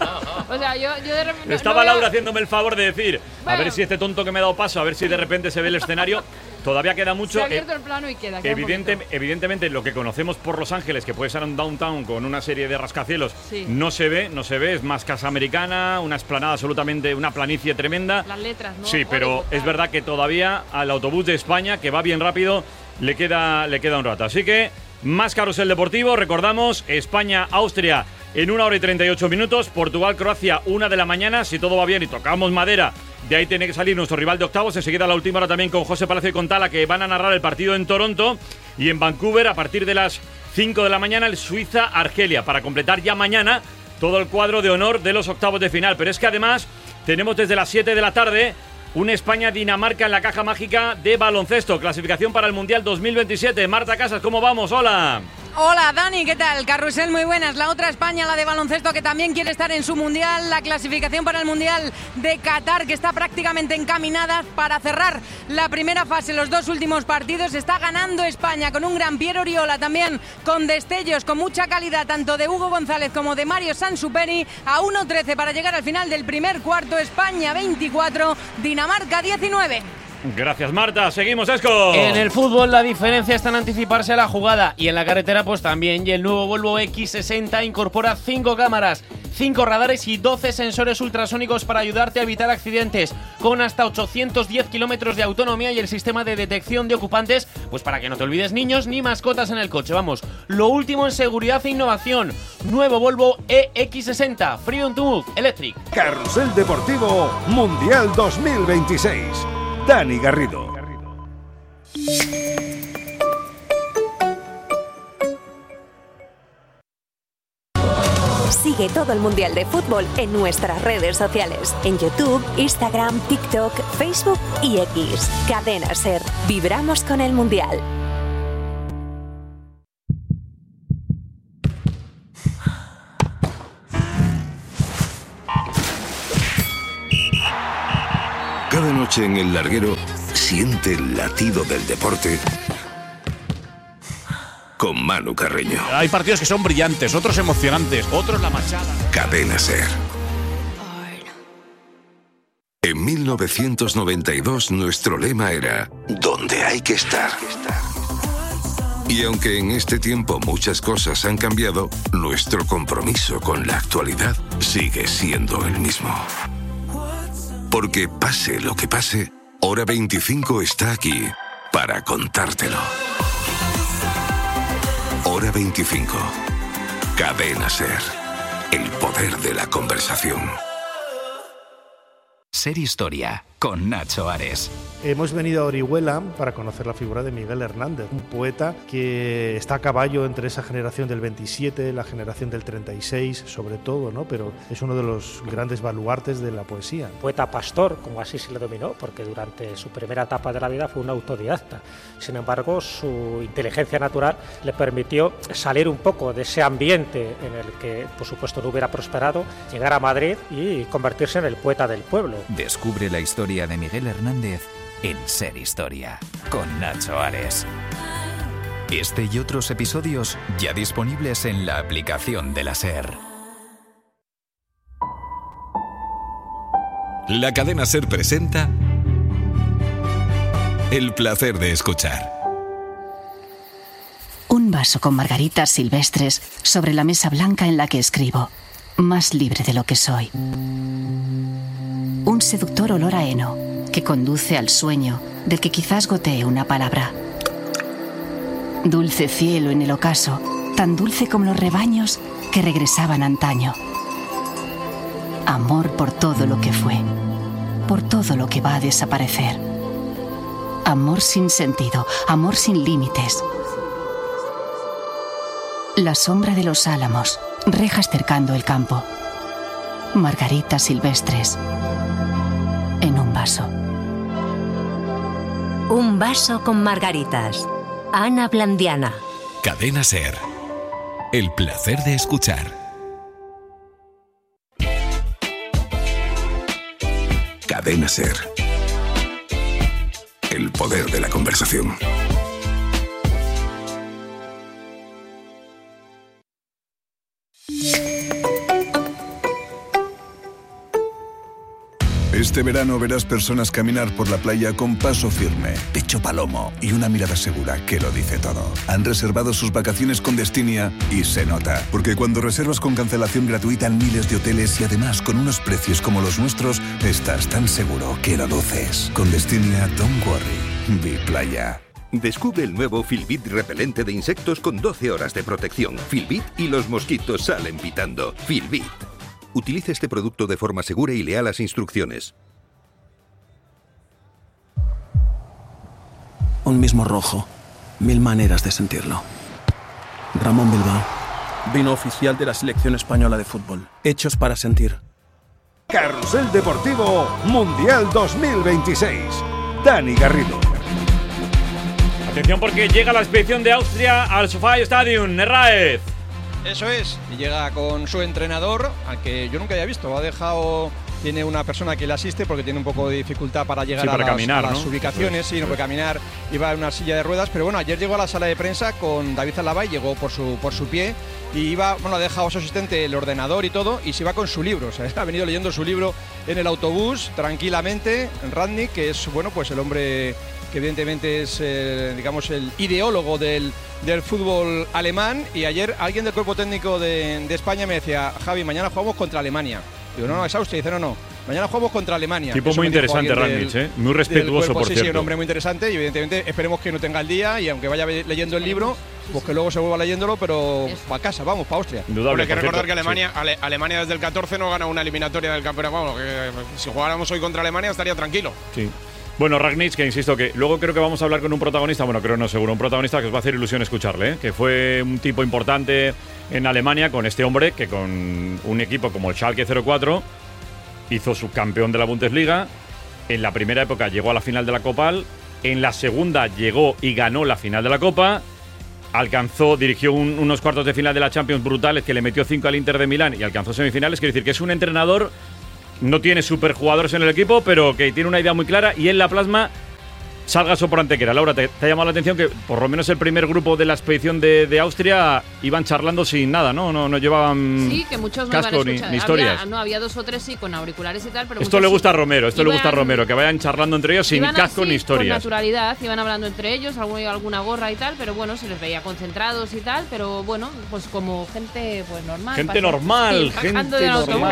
O sea, yo, yo de repente... Estaba no voy a- Laura haciéndome el favor de decir, a Bueno. ver si este tonto que me ha dado paso, a ver si de repente se ve el escenario. Todavía queda mucho. Se ha eh, abierto el plano y queda. queda un Evidente, poquito. evidentemente lo que conocemos por Los Ángeles, que puede ser un downtown con una serie de rascacielos, Sí. no se ve, no se ve, es más casa americana, una explanada absolutamente, una planicie tremenda. Las letras, ¿no? Sí, pero es verdad que todavía al autobús de España, que va bien rápido, le queda, le queda un rato. Así que más carrusel deportivo, recordamos, España-Austria en una hora y treinta y ocho minutos, Portugal-Croacia una de la mañana, si todo va bien y tocamos madera. De ahí tiene que salir nuestro rival de octavos. Enseguida la última hora también con José Palacio y con Tala, que van a narrar el partido en Toronto. Y en Vancouver, a partir de las cinco de la mañana, el Suiza-Argelia, para completar ya mañana todo el cuadro de honor de los octavos de final. Pero es que además tenemos desde las siete de la tarde un España-Dinamarca en la caja mágica de baloncesto. Clasificación para el Mundial dos mil veintisiete. Marta Casas, ¿cómo vamos? Hola. Hola Dani, ¿qué tal? Carrusel, muy buenas. La otra España, la de baloncesto, que también quiere estar en su Mundial. La clasificación para el Mundial de Qatar, que está prácticamente encaminada para cerrar la primera fase. Los dos últimos partidos está ganando España con un gran Piero Oriola, también con destellos, con mucha calidad, tanto de Hugo González como de Mario Sansuperi. A uno trece para llegar al final del primer cuarto. España veinticuatro, Dinamarca diecinueve. Gracias, Marta. Seguimos, Esco. En el fútbol la diferencia está en anticiparse a la jugada, y en la carretera pues también. Y el nuevo Volvo equis sesenta incorpora cinco cámaras, cinco radares y doce sensores ultrasónicos para ayudarte a evitar accidentes, con hasta ochocientos diez kilómetros de autonomía, y el sistema de detección de ocupantes, pues para que no te olvides niños ni mascotas en el coche. Vamos, lo último en seguridad e innovación. Nuevo Volvo E X sesenta, Freedom to Move Electric. Carrusel Deportivo Mundial dos mil veintiséis. Dani Garrido. Sigue todo el Mundial de Fútbol en nuestras redes sociales, en YouTube, Instagram, TikTok, Facebook y X. Cadena SER. Vibramos con el Mundial. Cada noche en el larguero siente el latido del deporte con Manu Carreño. Hay partidos que son brillantes, otros emocionantes, otros la machada. Cadena SER. En mil novecientos noventa y dos nuestro lema era «Donde hay que estar». Y aunque en este tiempo muchas cosas han cambiado, nuestro compromiso con la actualidad sigue siendo el mismo. Porque pase lo que pase, Hora veinticinco está aquí para contártelo. Hora veinticinco. Cadena SER. El poder de la conversación. Ser Historia, con Nacho Ares. Hemos venido a Orihuela para conocer la figura de Miguel Hernández, un poeta que está a caballo entre esa generación del veintisiete, la generación del treinta y seis, sobre todo, ¿no? Pero es uno de los grandes baluartes de la poesía. Poeta pastor, como así se le dominó, porque durante su primera etapa de la vida fue un autodidacta. Sin embargo, su inteligencia natural le permitió salir un poco de ese ambiente en el que, por supuesto, no hubiera prosperado, llegar a Madrid y convertirse en el poeta del pueblo. Descubre la historia de Miguel Hernández en Ser Historia, con Nacho Ares. Este y otros episodios ya disponibles en la aplicación de la SER. La cadena SER presenta El placer de escuchar. Un vaso con margaritas silvestres sobre la mesa blanca en la que escribo, más libre de lo que soy. Un seductor olor a heno que conduce al sueño del que quizás gotee una palabra. Dulce cielo en el ocaso, tan dulce como los rebaños que regresaban antaño. Amor por todo lo que fue, por todo lo que va a desaparecer. Amor sin sentido, amor sin límites. La sombra de los álamos, rejas cercando el campo. Margaritas silvestres en un vaso. Un vaso con margaritas. Ana Blandiana. Cadena SER. El placer de escuchar. Cadena SER. El poder de la conversación. Este verano verás personas caminar por la playa con paso firme, pecho palomo y una mirada segura que lo dice todo. Han reservado sus vacaciones con Destinia y se nota, porque cuando reservas con cancelación gratuita en miles de hoteles y además con unos precios como los nuestros, estás tan seguro que lo luces. Con Destinia, don't worry, be playa. Descubre el nuevo Filbit repelente de insectos con doce horas de protección. Filbit y los mosquitos salen pitando. Filbit. Utilice este producto de forma segura y lea las instrucciones. Un mismo rojo. Mil maneras de sentirlo. Ramón Bilbao. Vino oficial de la selección española de fútbol. Hechos para sentir. Carrusel Deportivo Mundial dos mil veintiséis. Dani Garrido. Atención porque llega la expedición de Austria al SoFi Stadium. Herráez. Eso es, y llega con su entrenador, al que yo nunca había visto. Lo ha dejado, tiene una persona que le asiste porque tiene un poco de dificultad para llegar sí, para a, las, caminar, a las ¿no? ubicaciones. Sí, no puede caminar, iba en una silla de ruedas. Pero bueno, ayer llegó a la sala de prensa con David Alaba y llegó por su, por su pie. Y iba, bueno, ha dejado a su asistente el ordenador y todo, y se iba con su libro. O sea, ha venido leyendo su libro en el autobús, tranquilamente. Rangnick, que es, bueno, pues el hombre que evidentemente es, eh, digamos, el ideólogo del, del fútbol alemán. Y ayer alguien del cuerpo técnico de, de España me decía: Javi, mañana jugamos contra Alemania. Digo, no, no, es Austria. Dice, no, no, mañana jugamos contra Alemania. Tipo Eso muy me dijo interesante, alguien Rangnick, ¿eh? Muy respetuoso, por sí, cierto. Sí, un hombre muy interesante y evidentemente esperemos que no tenga el día y aunque vaya leyendo el libro, pues que luego se vuelva leyéndolo, pero para casa, vamos, para Austria. Bueno, hay que recordar que Alemania, sí. Ale, Alemania desde el catorce no gana una eliminatoria del campeonato. Bueno, que si jugáramos hoy contra Alemania estaría tranquilo. Sí. Bueno, Rangnick, que insisto que luego creo que vamos a hablar con un protagonista, bueno, creo no seguro, un protagonista que os va a hacer ilusión escucharle, ¿eh? Que fue un tipo importante en Alemania con este hombre que con un equipo como el Schalke cero cuatro hizo subcampeón de la Bundesliga. En la primera época llegó a la final de la Copa, en la segunda llegó y ganó la final de la Copa, alcanzó, dirigió un, unos cuartos de final de la Champions brutales que le metió cinco al Inter de Milán y alcanzó semifinales. Quiere decir que es un entrenador, no tiene superjugadores en el equipo, pero que tiene una idea muy clara y en la plasma salga eso por Antequera. Laura, ¿te, te ha llamado la atención que por lo menos el primer grupo de la expedición de, de Austria iban charlando sin nada, ¿no? No, no llevaban sí, que muchos no casco iban a ni, escuchar. ni historias. Había, no, había dos o tres sí con auriculares y tal, pero esto le gusta sí, a Romero, esto iban, le gusta a Romero, que vayan charlando entre ellos sin casco así, ni historias. Con naturalidad, iban hablando entre ellos, alguna, alguna gorra y tal, pero bueno, se les veía concentrados y tal, pero bueno, pues como gente pues normal. Gente pasa, normal, sí, gente del normal. autobús.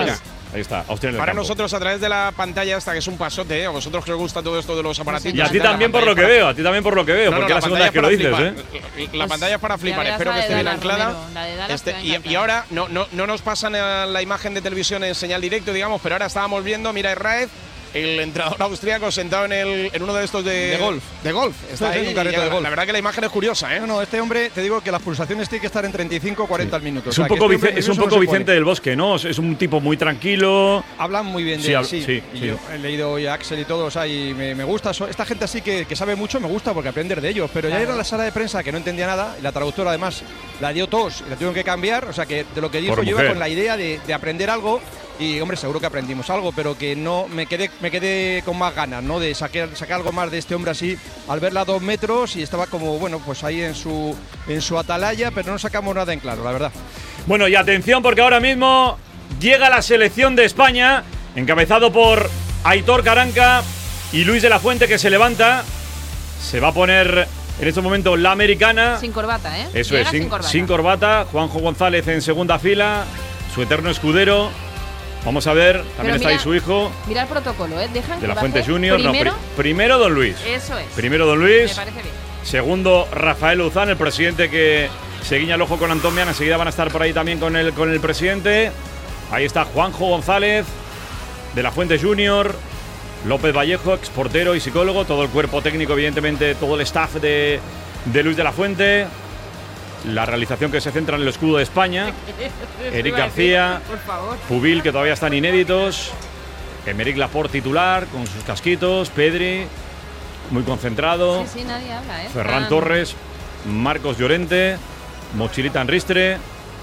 Ahí está, Austria en el Para campo. nosotros, a través de la pantalla esta, que es un pasote, ¿eh? A vosotros que os gusta todo esto de los aparatitos. Y a ti también por lo que veo, a ti también por lo que veo, No, no, porque la es la segunda vez que lo dices, pantalla ¿eh? es para flipar. La pantalla es para flipar, Ya espero que verás esté la de bien Dallas, anclada. Romero, la de Dallas Este, te va a y, encantar. y ahora no, no, no nos pasan a la imagen de televisión en señal directo, digamos, pero ahora estábamos viendo, mira, Herráez, el entrenador austriaco sentado en, el, en uno de estos de, De golf. De golf. Está Sí, ahí sí, un carrito y de la- golf. La verdad que la imagen es curiosa, ¿eh? No, no, este hombre, te digo que las pulsaciones tienen que estar en treinta y cinco a cuarenta al minuto. Es O sea, un que poco, este hombre Vice- es un nervioso poco no se Vicente pone. del Bosque, ¿no? Es un tipo muy tranquilo. Hablan muy bien de Sí, él, hab- sí. sí, Y sí. yo he leído hoy a Axel y todo, o sea, y me, me gusta. So- Esta gente así que, que sabe mucho, me gusta porque aprender de ellos. Pero ya Claro. era en la sala de prensa que no entendía nada, y la traductora además la dio tos y la tuvieron que cambiar. O sea, que de lo que dijo Por yo iba mujer. con la idea de, de aprender algo. Y hombre, seguro que aprendimos algo, pero que no me quedé, me quedé con más ganas, ¿no? De sacar, sacar algo más de este hombre así, al verla a dos metros y estaba como, bueno, pues ahí en su, en su atalaya, pero no sacamos nada en claro, la verdad. Bueno, y atención porque ahora mismo llega la selección de España, encabezado por Aitor Caranca y Luis de la Fuente, que se levanta. Se va a poner en este momento la americana. Sin corbata, ¿eh? Eso Llega es, sin, corbata. sin corbata. Juanjo González en segunda fila, su eterno escudero. Vamos a ver, también Pero está ahí mira- su hijo, Mira el protocolo, ¿eh? Dejan de que la baje Fuente Junior. No, Primero, pri- primero Don Luis. eso es. Primero Don Luis. Me parece bien. Segundo, Rafael Luzán, el presidente que se guiña el ojo con Antón Mian. Enseguida van a estar por ahí también con el, con el presidente. Ahí está Juanjo González, de la Fuente Junior. López Vallejo, exportero y psicólogo. Todo el cuerpo técnico, evidentemente, todo el staff de, de Luis de la Fuente. La realización que se centra en el escudo de España. Eric García, Por favor. Pubil, que todavía están inéditos. Emeric Laporte titular, con sus casquitos. Pedri, muy concentrado. Sí, sí, nadie habla, ¿eh? Ferran Están- Torres, Marcos Llorente, Mochilita en Ristre,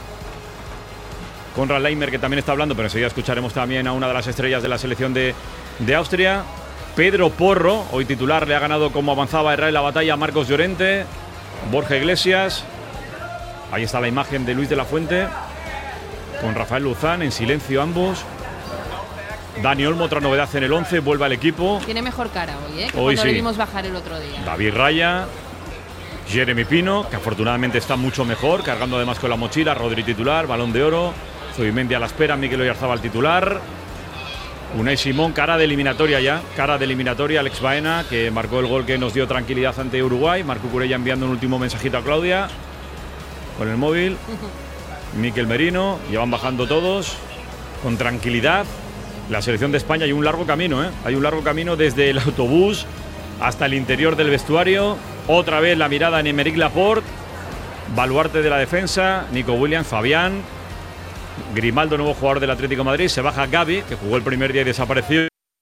Konrad Leimer, que también está hablando, pero enseguida escucharemos también a una de las estrellas de la selección de, de Austria. Pedro Porro, hoy titular, le ha ganado como avanzaba Herrera en la batalla a Marcos Llorente. Borja Iglesias. Ahí está la imagen de Luis de la Fuente, con Rafael Luzán, en silencio ambos. Dani Olmo, otra novedad en el once, vuelve al equipo. Tiene mejor cara hoy, ¿eh? Que Hoy cuando sí. le vimos bajar el otro día. David Raya, Jeremy Pino, que afortunadamente está mucho mejor, cargando además con la mochila. Rodri titular, Balón de Oro. Zubimendi a la espera, Mikel Oyarzabal titular. Unai Simón, cara de eliminatoria ya, cara de eliminatoria. Alex Baena, que marcó el gol que nos dio tranquilidad ante Uruguay. Marco Curella enviando un último mensajito a Claudia con el móvil. Mikel Merino, ya van bajando todos con tranquilidad. La selección de España, hay un largo camino, ¿eh? Hay un largo camino desde el autobús hasta el interior del vestuario. Otra vez la mirada en Emeric Laporte, baluarte de la defensa, Nico Williams, Fabián, Grimaldo, nuevo jugador del Atlético de Madrid. Se baja Gavi, que jugó el primer día y desapareció.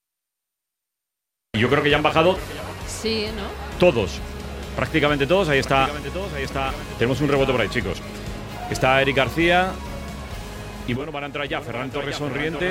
Y yo creo que ya han bajado Sí, ¿no? todos, prácticamente todos. Ahí está, ahí está. Tenemos un rebote por ahí, chicos. Está Eric García. Y bueno, van a entrar ya Ferran Torres sonriente.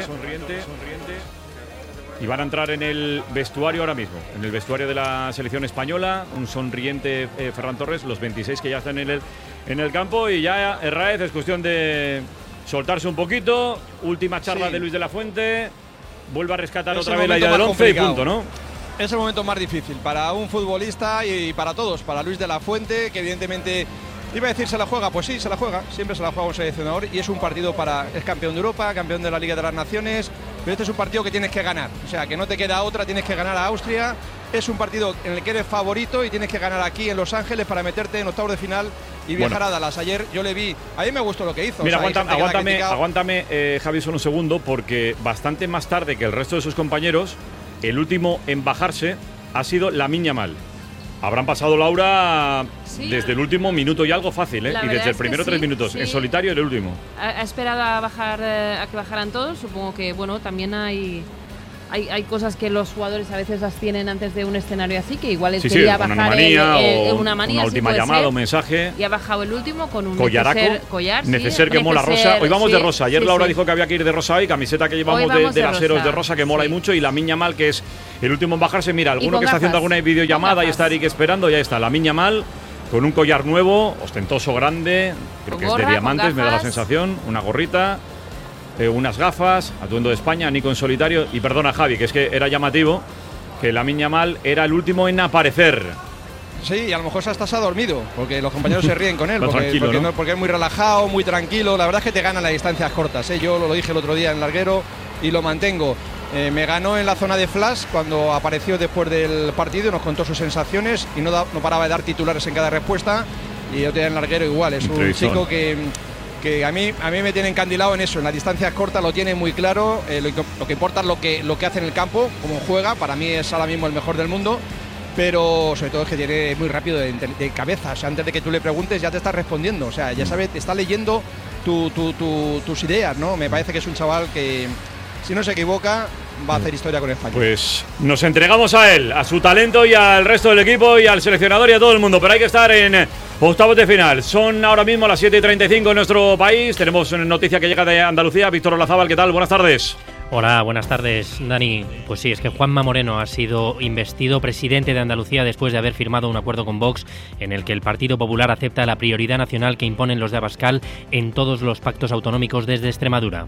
Y van a entrar en el vestuario ahora mismo, en el vestuario de la selección española. Un sonriente eh, Ferran Torres, los veintiséis que ya están en el, en el campo. Y ya Herráez es cuestión de soltarse un poquito. Última charla Sí. de Luis de la Fuente. Vuelve a rescatar Es otra el vez la momento idea del más once y complicado. punto, ¿no? Es el momento más difícil para un futbolista y para todos, para Luis de la Fuente, que evidentemente iba a decir se la juega, pues sí, se la juega, siempre se la juega un seleccionador y es un partido para, es campeón de Europa, campeón de la Liga de las Naciones, pero este es un partido que tienes que ganar, o sea, que no te queda otra, tienes que ganar a Austria, es un partido en el que eres favorito y tienes que ganar aquí en Los Ángeles para meterte en octavos de final y viajar Bueno. a Dallas. Ayer yo le vi, a mí me gustó lo que hizo. Mira, o sea, hay aguanta- gente que la ha aguántame, criticado. aguántame eh, Javi, solo un segundo, porque bastante más tarde que el resto de sus compañeros, el último en bajarse ha sido Lamine Yamal. Habrán pasado, Laura, Sí. desde el último minuto y algo fácil, ¿eh? La Y verdad desde el es que primero sí, tres minutos. sí. En solitario el último. Ha, ha esperado a bajar, eh, a que bajaran todos. Supongo que, bueno, también hay, hay hay cosas que los jugadores a veces las tienen antes de un escenario así, que igual les Sí, sí, quería una bajar manía el- el- o una manía, sí última puede llamada, ser. un mensaje. Y ha bajado el último con un Collaraco, neceser, collar, sí, Neceser que mola neceser, rosa. Hoy vamos de sí, rosa. Ayer sí, Laura sí. dijo que había que ir de rosa hoy. Camiseta que llevamos Hoy de, vamos de de las Eros rosa, de rosa, que mola y mucho. Y Lamine Yamal, que es el último en bajarse. Mira, alguno con que está haciendo gafas. alguna videollamada Con y está Eric esperando. Ya está, Lamine Yamal con un collar nuevo, ostentoso, grande. Creo Con que es gorra, de con diamantes, me da la gafas. sensación. Una gorrita, eh, unas gafas, atuendo de España, Nico en solitario. Y perdona, Javi, que es que era llamativo que Lamine Yamal era el último en aparecer. Sí, y a lo mejor hasta se ha dormido, porque los compañeros se ríen con él, Va porque, tranquilo, porque ¿no? no- porque es muy relajado, muy tranquilo. La verdad es que te ganan las distancias cortas, ¿eh? Yo lo, lo dije el otro día en larguero y lo mantengo. Eh, me ganó en la zona de flash cuando apareció después del partido, nos contó sus sensaciones y no, da, no paraba de dar titulares en cada respuesta. Y yo tenía el larguero igual, es un chico que, que a mí a mí me tiene encandilado en eso, en las distancias cortas lo tiene muy claro, eh, lo, lo que importa es lo que, lo que hace en el campo, cómo juega, para mí es ahora mismo el mejor del mundo, pero sobre todo es que tiene muy rápido de, de cabeza, o sea, antes de que tú le preguntes ya te está respondiendo, o sea, ya sabe, te está leyendo tu, tu, tu, tus ideas, ¿no? Me parece que es un chaval que, si no se equivoca, va a hacer historia con España. Pues nos entregamos a él, a su talento y al resto del equipo y al seleccionador y a todo el mundo, pero hay que estar en octavos de final. Son ahora mismo las siete y treinta y cinco en nuestro país. Tenemos una noticia que llega de Andalucía. Víctor Olazábal, ¿qué tal? Buenas tardes. Hola, buenas tardes, Dani. Pues sí, es que Juanma Moreno ha sido investido presidente de Andalucía después de haber firmado un acuerdo con Vox en el que el Partido Popular acepta la prioridad nacional que imponen los de Abascal en todos los pactos autonómicos desde Extremadura.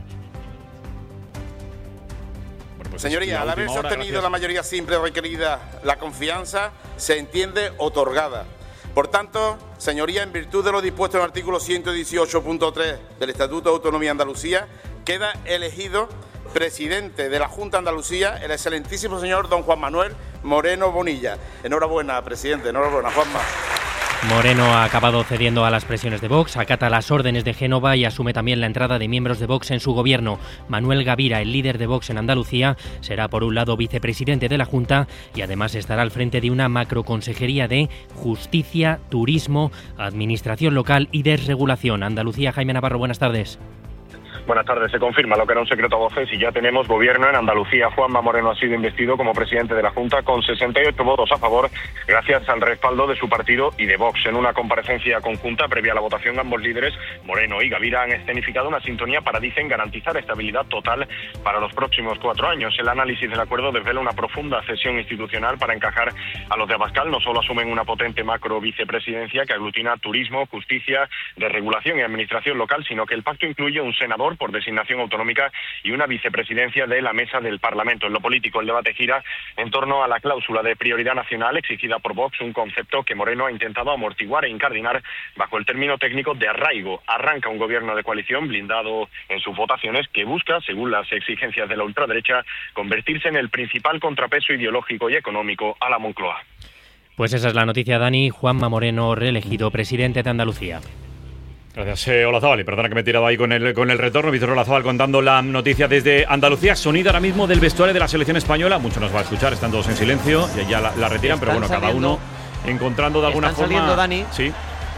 Señoría, al haberse obtenido la mayoría simple requerida, la confianza se entiende otorgada. Por tanto, señoría, en virtud de lo dispuesto en el artículo ciento dieciocho punto tres del Estatuto de Autonomía de Andalucía, queda elegido presidente de la Junta de Andalucía el excelentísimo señor don Juan Manuel Moreno Bonilla. Enhorabuena, presidente, enhorabuena, Juanma. Moreno ha acabado cediendo a las presiones de Vox, acata las órdenes de Génova y asume también la entrada de miembros de Vox en su gobierno. Manuel Gavira, el líder de Vox en Andalucía, será por un lado vicepresidente de la Junta y además estará al frente de una macroconsejería de Justicia, Turismo, Administración Local y Desregulación. Andalucía, Jaime Navarro, buenas tardes. Buenas tardes. Se confirma lo que era un secreto a voces y ya tenemos gobierno en Andalucía. Juanma Moreno ha sido investido como presidente de la Junta con sesenta y ocho votos a favor, gracias al respaldo de su partido y de Vox. En una comparecencia conjunta previa a la votación, ambos líderes, Moreno y Gavira, han escenificado una sintonía para, dicen, garantizar estabilidad total para los próximos cuatro años. El análisis del acuerdo desvela una profunda cesión institucional para encajar a los de Abascal. No solo asumen una potente macro vicepresidencia que aglutina turismo, justicia, desregulación y administración local, sino que el pacto incluye un senador por designación autonómica y una vicepresidencia de la mesa del Parlamento. En lo político, el debate gira en torno a la cláusula de prioridad nacional exigida por Vox, un concepto que Moreno ha intentado amortiguar e incardinar bajo el término técnico de arraigo. Arranca un gobierno de coalición blindado en sus votaciones que busca, según las exigencias de la ultraderecha, convertirse en el principal contrapeso ideológico y económico a la Moncloa. Pues esa es la noticia, Dani. Juanma Moreno, reelegido presidente de Andalucía. Gracias, eh, Olazábal. Y perdona que me he tirado ahí con el, con el retorno. Víctor Olazábal contando la noticia desde Andalucía. Sonido ahora mismo del vestuario de la selección española. Mucho nos va a escuchar, están todos en silencio. Y ya la, la retiran, pero bueno, cada uno encontrando de alguna están forma. Saliendo, Dani. Sí.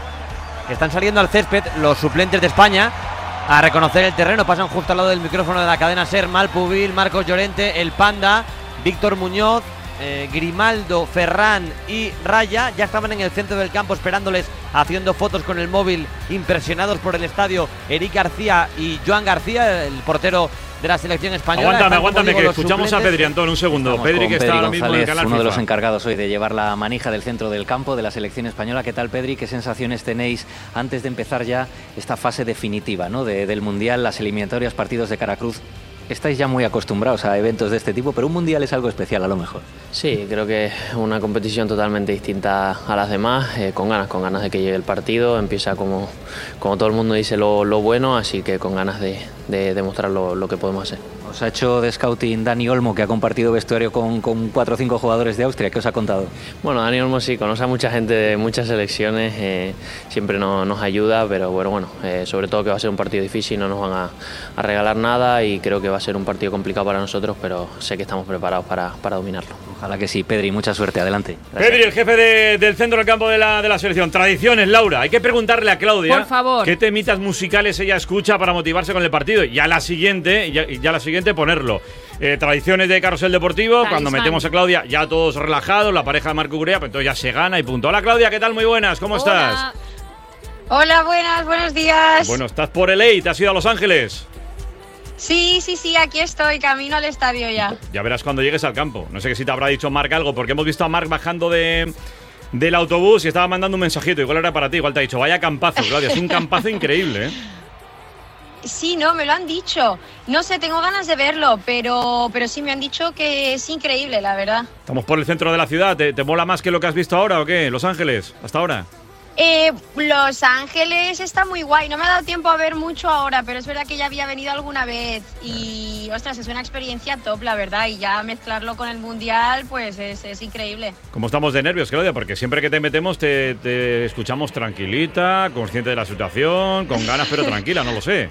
Están saliendo al césped los suplentes de España a reconocer el terreno. Pasan justo al lado del micrófono de la cadena SER. Malpubil, Marcos Llorente, El Panda, Víctor Muñoz, Eh, Grimaldo, Ferran y Raya. Ya estaban en el centro del campo esperándoles, haciendo fotos con el móvil, impresionados por el estadio, Eric García y Joan García, el portero de la selección española. Aguántame, aguántame, que escuchamos suplentes. A Pedri, Antón, un segundo. Estamos Pedri, que Pedri está ahora mismo en el canal uno FIFA. de los encargados hoy de llevar la manija del centro del campo de la selección española. ¿Qué tal, Pedri? ¿Qué sensaciones tenéis antes de empezar ya esta fase definitiva, ¿no? de, del Mundial, las eliminatorias, partidos de cara a cruz? Estáis ya muy acostumbrados a eventos de este tipo, pero un Mundial es algo especial a lo mejor. Sí, creo que es una competición totalmente distinta a las demás, eh, con ganas, con ganas de que llegue el partido. Empieza como, como todo el mundo dice lo, lo bueno, así que con ganas de, de demostrar lo, lo que podemos hacer. Os ha hecho de scouting Dani Olmo, que ha compartido vestuario con, con cuatro o cinco jugadores de Austria. ¿Qué os ha contado? Bueno, Dani Olmo sí, conoce a mucha gente de muchas selecciones, eh, siempre no, nos ayuda, pero bueno, bueno eh, sobre todo que va a ser un partido difícil, no nos van a, a regalar nada y creo que va a ser un partido complicado para nosotros, pero sé que estamos preparados para, para dominarlo. Ojalá que sí. Pedri, mucha suerte, adelante. Gracias. Pedri, el jefe de, del centro del campo de la, de la selección. Tradiciones, Laura. Hay que preguntarle a Claudia por favor, qué temitas musicales ella escucha para motivarse con el partido. Y ya la siguiente, ya, ya la siguiente ponerlo. Eh, tradiciones de Carrusel Deportivo. Talisman. Cuando metemos a Claudia, ya todos relajados, la pareja de Marco Curea, pues entonces ya se gana y punto. Hola, Claudia, ¿qué tal? Muy buenas, ¿cómo Hola. estás? Hola, buenas, buenos días. Bueno, estás por L A, ¿te has ido a Los Ángeles? Sí, sí, sí, aquí estoy, camino al estadio ya. Ya verás cuando llegues al campo. No sé si te habrá dicho Marc algo, porque hemos visto a Marc bajando de, del autobús y estaba mandando un mensajito. Igual era para ti, igual te ha dicho, vaya campazo, Claudia, es un campazo increíble, ¿eh? Sí, no, me lo han dicho. No sé, tengo ganas de verlo, pero, pero sí me han dicho que es increíble, la verdad. Estamos por el centro de la ciudad. ¿Te, te mola más que lo que has visto ahora o qué? Los Ángeles, hasta ahora. Eh, Los Ángeles está muy guay. No me ha dado tiempo a ver mucho ahora, pero es verdad que ya había venido alguna vez y, ostras, es una experiencia top, la verdad. Y ya mezclarlo con el Mundial, pues es, es increíble. ¿Cómo estamos de nervios, Claudia? Porque siempre que te metemos te, te escuchamos tranquilita, consciente de la situación, con ganas pero tranquila, no lo sé.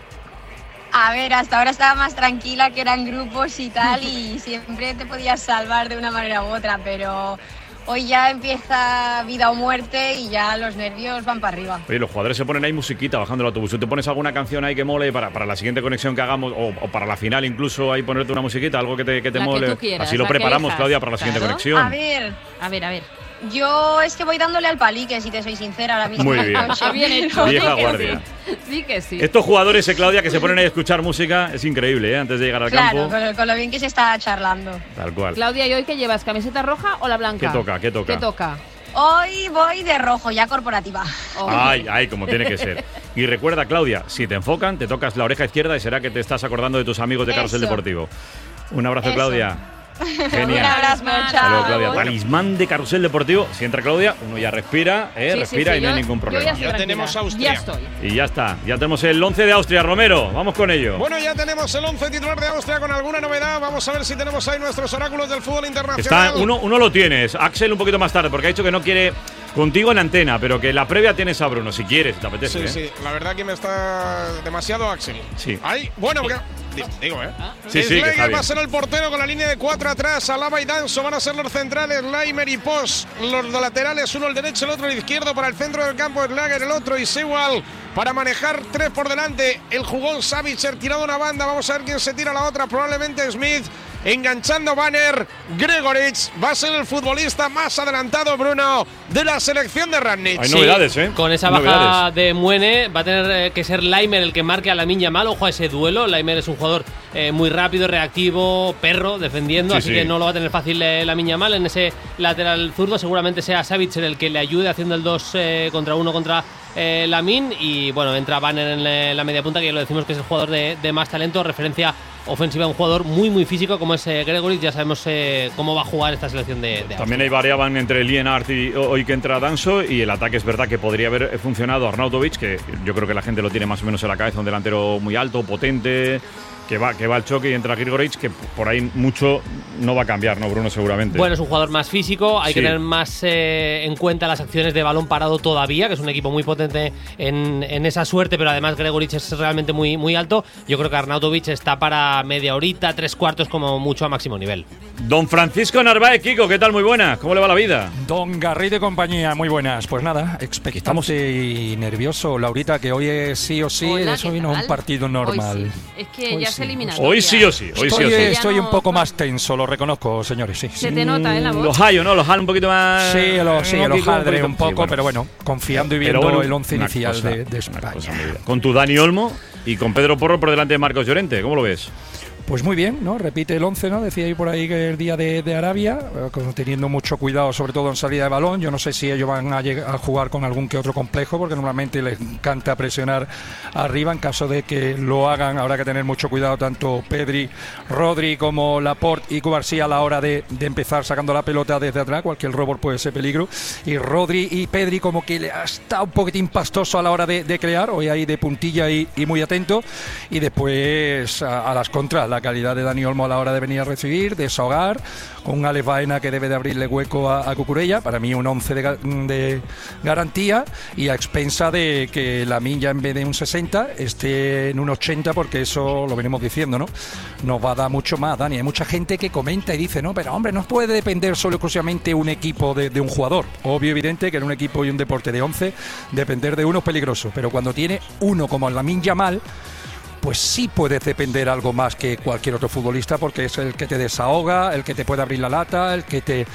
A ver, hasta ahora estaba más tranquila, que eran grupos y tal, y siempre te podías salvar de una manera u otra, pero... Hoy ya empieza vida o muerte y ya los nervios van para arriba. Oye, los jugadores se ponen ahí musiquita bajando el autobús. ¿Tú te pones alguna canción ahí que mole para, para la siguiente conexión que hagamos o, o para la final incluso ahí ponerte una musiquita, algo que te, que te La mole? Que tú quieras, así lo preparamos, Claudia, para la siguiente claro. conexión. A ver, a ver, a ver. Yo es que voy dándole al palique, si te soy sincera ahora mismo. Muy bien. Bien hecho. Vieja Sí guardia. Sí. sí que sí. Estos jugadores, eh, Claudia, que se ponen ahí a escuchar música, es increíble, ¿eh? Antes de llegar al Claro, campo. con, con lo bien que se está charlando. Tal cual. Claudia, ¿y hoy qué llevas? ¿Camiseta roja o la blanca? ¿Qué toca? ¿Qué toca? ¿Qué toca? Hoy voy de rojo, ya corporativa. Ay, ay, como tiene que ser. Y recuerda, Claudia, si te enfocan, te tocas la oreja izquierda y será que te estás acordando de tus amigos de Carrusel Eso. Deportivo. Un abrazo, Eso. Claudia. Genial. Un abrazo, Hasta luego, Claudia. chao. Talismán de Carrusel Deportivo. Si entra Claudia, uno ya respira, ¿eh? Sí, sí, respira sí, y no yo- hay ningún yo ya problema. estoy Ya tranquila. tenemos Austria. Ya estoy. Y ya está, ya tenemos el once de Austria, Romero. Vamos con ello. Bueno, ya tenemos el once titular de Austria con alguna novedad. Vamos a ver si tenemos ahí nuestros oráculos del fútbol internacional. Está, uno, uno lo tienes, Axel un poquito más tarde, porque ha dicho que no quiere contigo en antena, pero que la previa tienes a Bruno, si quieres, si te apetece. Sí, ¿eh? sí, la verdad que me está demasiado Axel. Sí. Ahí, bueno, porque- di- digo, ¿eh? Sí, sí, que está Slayer bien. va a ser el portero con la línea de cuatro atrás. Alaba y Danso van a ser los centrales. Laimer y Pos, los dos laterales, uno al derecho, el otro al izquierdo. Para el centro del campo, Slager, el otro y Sewell. Para manejar tres por delante, el jugón Savitzer tirado a una banda. Vamos a ver quién se tira a la otra. Probablemente Smith. Enganchando Banner, Gregorich va a ser el futbolista más adelantado, Bruno, de la selección de Rangnick. Hay novedades, ¿eh? Con esa Hay baja novedades. de Muene va a tener eh, que ser Laimer el que marque a Lamine Yamal. Ojo a ese duelo. Laimer es un jugador eh, muy rápido, reactivo, perro, defendiendo, Sí, así sí. que no lo va a tener fácil eh, Lamine Yamal. En ese lateral zurdo seguramente sea Savitzer el que le ayude haciendo el dos eh, contra uno contra eh, Lamine. Y bueno, entra Banner en la, la media punta, que ya lo decimos que es el jugador de, de más talento, referencia ofensiva, un jugador muy muy físico como es eh, Gregory. Ya sabemos eh, cómo va a jugar esta selección de, de Austria. También ahí variaban entre Lienart y hoy que entra Danso, y el ataque es verdad que podría haber funcionado Arnautovic, que yo creo que la gente lo tiene más o menos en la cabeza, un delantero muy alto, potente, que va, que va al choque, y entra Grigoric, que por ahí mucho no va a cambiar, ¿no, Bruno? Seguramente. Bueno, es un jugador más físico, hay Sí. que tener más eh, en cuenta las acciones de balón parado todavía, que es un equipo muy potente en, en esa suerte, pero además Gregoric es realmente muy, muy alto. Yo creo que Arnautovic está para media horita, tres cuartos como mucho a máximo nivel. Don Francisco Narváez, Kiko, ¿qué tal? Muy buenas, ¿cómo le va la vida? Don Garrido y compañía, muy buenas. Pues nada, expectante y nervioso, Laurita, que hoy es sí o sí, Hola, eso ¿qué vino tal? un partido normal. Hoy sí. Es que Hoy ya sí. se elimina. Hoy sí o sí, hoy estoy, sí o sí. Estoy Ya un no- poco más tenso, lo reconozco, señores, sí. Se te nota, ¿eh? La voz. Los hallo, ¿no? Los hallo un poquito más. Sí, lo, sí, un lo poquito, jaldré un Sí, poco, bueno. pero bueno, confiando y Pero viendo bueno, el once una inicial cosa, de, de una España. cosa muy bien. Con tu Dani Olmo y con Pedro Porro por delante de Marcos Llorente, ¿cómo lo ves? Pues muy bien, ¿no? Repite el once, ¿no? Decía ahí por ahí que el día de, de Arabia, eh, con- teniendo mucho cuidado, sobre todo en salida de balón. Yo no sé si ellos van a, lleg- a jugar con algún que otro complejo, porque normalmente les encanta presionar arriba. En caso de que lo hagan, habrá que tener mucho cuidado tanto Pedri, Rodri como Laporte y Cubarsí a la hora de, de empezar sacando la pelota desde atrás. Cualquier robot puede ser peligro. Y Rodri y Pedri como que le ha estado un poquitín pastoso a la hora de, de crear. Hoy ahí de puntilla y, y muy atento. Y después a, a las contras, la calidad de Dani Olmo a la hora de venir a recibir, desahogar, con un Alex Baena que debe de abrirle hueco a, a Cucurella. Para mí un once de, ga- de garantía, y a expensa de que Lamine ya en vez de un sesenta esté en un ochenta, porque eso lo venimos diciendo, ¿no? Nos va a dar mucho más, Dani. Hay mucha gente que comenta y dice, no, pero hombre, no puede depender solo exclusivamente un equipo de, de un jugador. Obvio, evidente que en un equipo y un deporte de once depender de uno es peligroso, pero cuando tiene uno como Lamine Yamal, pues sí puedes depender algo más que cualquier otro futbolista, porque es el que te desahoga, el que te puede abrir la lata, el que te,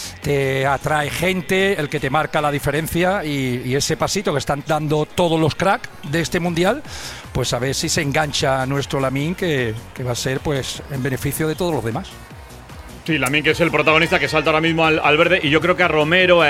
te atrae gente, el que te marca la diferencia, y, y ese pasito que están dando todos los cracks de este mundial, pues a ver si se engancha a nuestro Lamine, que, que va a ser pues en beneficio de todos los demás. Sí, Lamine, que es el protagonista, que salta ahora mismo al, al verde, y yo creo que a Romero,